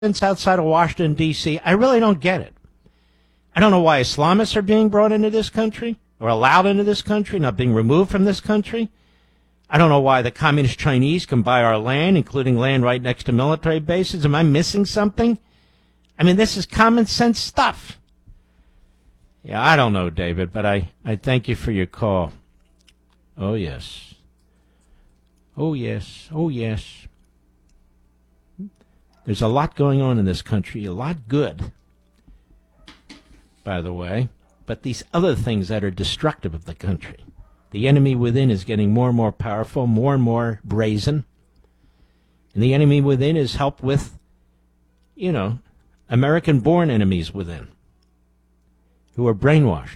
outside of Washington, D.C. I really don't get it. I don't know why Islamists are being brought into this country or allowed into this country, not being removed from this country. I don't know why the communist Chinese can buy our land, including land right next to military bases. Am I missing something? I mean, this is common sense stuff. Yeah, I don't know, David, but I thank you for your call. Oh, yes. Oh, yes. Oh, yes. There's a lot going on in this country, a lot good, by the way, but these other things that are destructive of the country. The enemy within is getting more and more powerful, more and more brazen, and the enemy within is helped with, American-born enemies within who are brainwashed.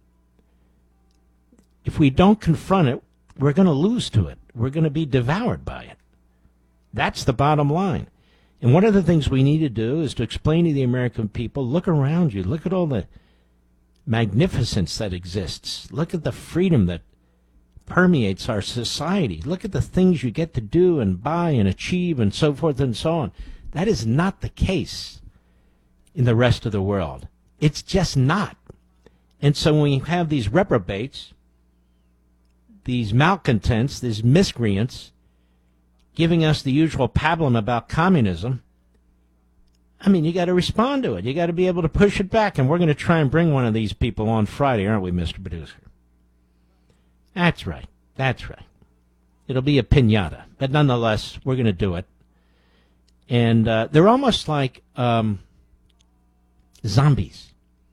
If we don't confront it, we're going to lose to it. We're going to be devoured by it. That's the bottom line. And one of the things we need to do is to explain to the American people, look around you, look at all the magnificence that exists. Look at the freedom that permeates our society. Look at the things you get to do and buy and achieve and so forth and so on. That is not the case in the rest of the world. It's just not. And so when you have these reprobates, these malcontents, these miscreants, giving us the usual pablum about communism, I mean, you got to respond to it. You got to be able to push it back. And we're going to try and bring one of these people on Friday, aren't we, Mr. Producer? That's right. That's right. It'll be a piñata. But nonetheless, we're going to do it. And they're almost like zombies.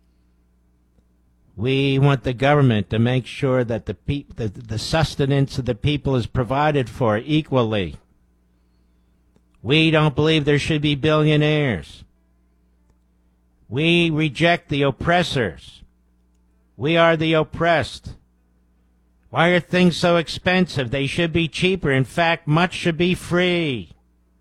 We want the government to make sure that the sustenance of the people is provided for equally. We don't believe there should be billionaires. We reject the oppressors. We are the oppressed. Why are things so expensive? They should be cheaper. In fact, much should be free.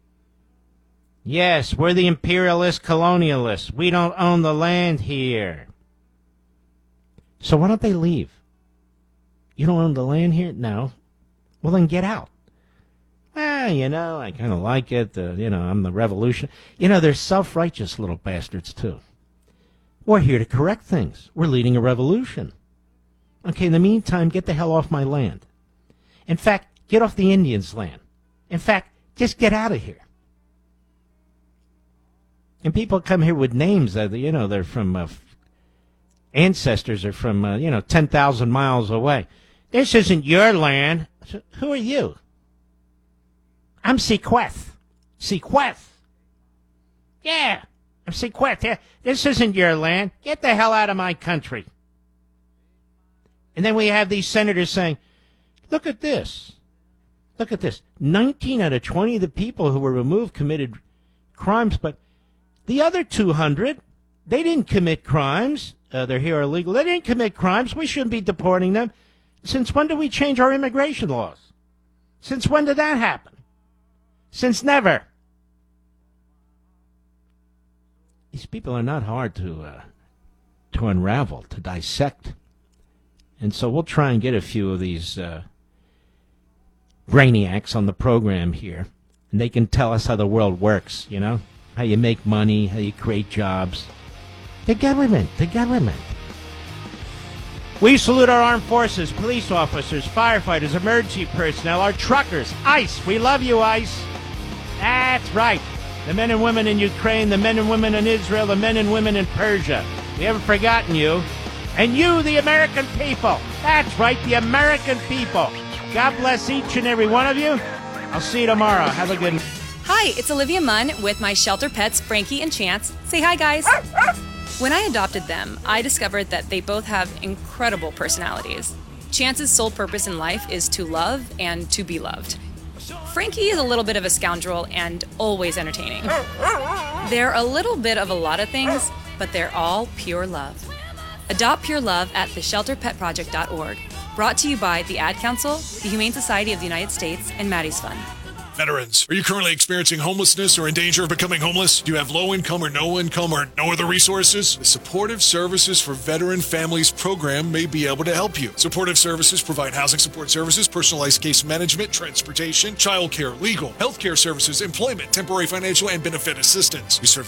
Yes, we're the imperialist colonialists. We don't own the land here. So why don't they leave? You don't own the land here? No. Well, then get out. Well, I kind of like it. I'm the revolution. They're self-righteous little bastards, too. We're here to correct things. We're leading a revolution. Okay, in the meantime, get the hell off my land. In fact, get off the Indians' land. In fact, just get out of here. And people come here with names that, they're from ancestors are from, 10,000 miles away. This isn't your land. So, who are you? I'm Sequeth. Sequeth. Yeah, I'm Sequeth. Yeah, this isn't your land. Get the hell out of my country. And then we have these senators saying, look at this. Look at this. 19 out of 20 of the people who were removed committed crimes, but the other 200, they didn't commit crimes. They're here illegal. They didn't commit crimes. We shouldn't be deporting them. Since when did we change our immigration laws? Since when did that happen? Since never. These people are not hard to unravel, to dissect. And so we'll try and get a few of these brainiacs on the program here. And they can tell us how the world works, how you make money, how you create jobs. The government. We salute our armed forces, police officers, firefighters, emergency personnel, our truckers, ICE. We love you, ICE. That's right. The men and women in Ukraine, the men and women in Israel, the men and women in Persia. We haven't forgotten you. And you, the American people. That's right, the American people. God bless each and every one of you. I'll see you tomorrow. Have a good night. Hi, it's Olivia Munn with my shelter pets, Frankie and Chance. Say hi, guys. When I adopted them, I discovered that they both have incredible personalities. Chance's sole purpose in life is to love and to be loved. Frankie is a little bit of a scoundrel and always entertaining. They're a little bit of a lot of things, but they're all pure love. Adopt pure love at theshelterpetproject.org. Brought to you by the Ad Council, the Humane Society of the United States, and Maddie's Fund. Veterans, are you currently experiencing homelessness or in danger of becoming homeless? Do you have low income or no other resources? The Supportive Services for Veteran Families program may be able to help you. Supportive Services provide housing support services, personalized case management, transportation, childcare, legal, healthcare services, employment, temporary financial and benefit assistance. We serve